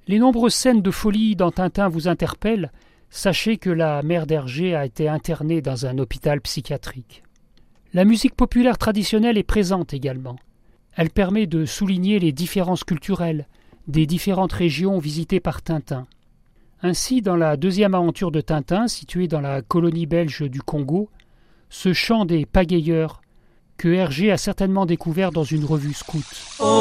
Les nombreuses scènes de folie dans Tintin vous interpellent, sachez que la mère d'Hergé a été internée dans un hôpital psychiatrique. La musique populaire traditionnelle est présente également. Elle permet de souligner les différences culturelles des différentes régions visitées par Tintin. Ainsi, dans la deuxième aventure de Tintin, située dans la colonie belge du Congo, ce chant des pagayeurs que Hergé a certainement découvert dans une revue scout.